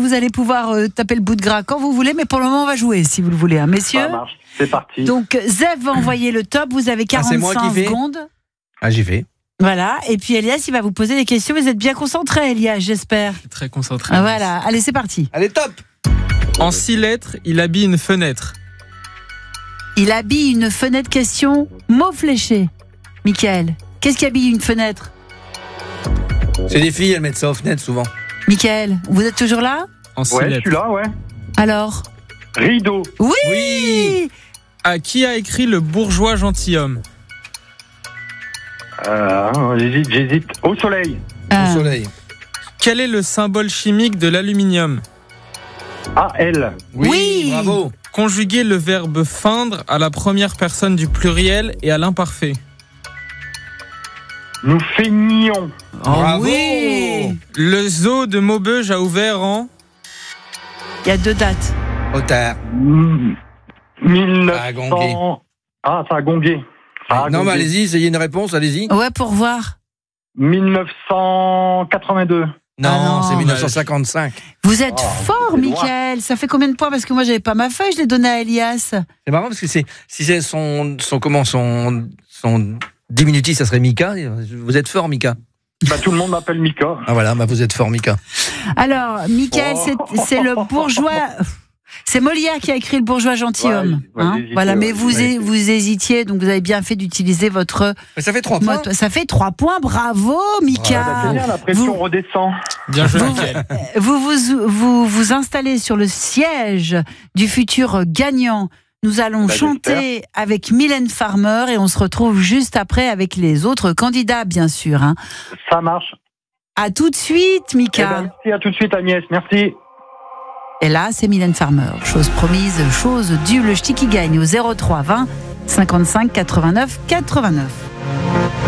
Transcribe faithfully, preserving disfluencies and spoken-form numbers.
vous allez pouvoir euh, taper le bout de gras quand vous voulez, mais pour le moment, on va jouer, si vous le voulez, hein, messieurs. Ça marche, c'est parti. Donc, Zef va envoyer le top, vous avez quarante-cinq ah, secondes. Ah, j'y vais. Voilà, et puis Elias, il va vous poser des questions. Vous êtes bien concentré, Elias, j'espère. Très concentré. Ah, voilà, allez, c'est parti. Allez, top. En six lettres, il habille une fenêtre. Il habille une fenêtre, question mot fléché. Michael, qu'est-ce qui habille une fenêtre? C'est des filles, elles mettent ça aux fenêtres souvent. Michael, vous êtes toujours là? En six Ouais, je lettres. suis là, ouais. Alors? Rideau. Oui, Oui. À qui a écrit Le bourgeois gentilhomme? Euh, j'hésite, j'hésite. Au soleil. Ah. Au soleil. Quel est le symbole chimique de l'aluminium? A L. Oui, Oui. bravo. Conjuguer le verbe feindre à la première personne du pluriel et à l'imparfait. Nous feignions. Oh, Bravo. oui. Le zoo de Maubeuge a ouvert en... Il y a deux dates. Retard. mille neuf cents. Ça a gongué. Ah, ça a gongué. Ça a Non, gongué. mais allez-y, essayez une réponse, allez-y. Ouais, pour voir. mille neuf cent quatre-vingt-deux. Non, Ah non. c'est dix-neuf cent cinquante-cinq. Vous êtes Oh, fort, c'est loin. Michael. Ça fait combien de points? Parce que moi, j'avais pas ma feuille, je l'ai donnée à Elias. C'est marrant parce que c'est, si c'est son, son, comment, son, son diminutif, ça serait Mika. Vous êtes fort, Mika. Bah, tout le monde m'appelle Mika. Ah voilà, bah vous êtes fort, Mika. Alors, Michael, Oh. c'est, c'est le bourgeois. C'est Molière qui a écrit Le bourgeois gentilhomme. Ouais, ouais, hein, j'ai hésité, voilà, mais ouais. vous, Ouais. vous hésitiez, donc vous avez bien fait d'utiliser votre. Mais ça fait trois points. moto. Ça fait trois points, bravo, Mika. Bah, c'est bien, la pression Vous- redescend. Bien joué, Vous- Michael. Vous vous, vous vous installez sur le siège du futur gagnant. Nous allons Bah, chanter avec Mylène Farmer et on se retrouve juste après avec les autres candidats, bien sûr. Hein. Ça marche. À tout de suite, Eh Mika. ben, merci, à tout de suite, Agnès. Merci. Et là, c'est Mylène Farmer. Chose promise, chose due. Le ch'ti qui gagne au zéro trois vingt cinquante-cinq quatre-vingt-neuf quatre-vingt-neuf.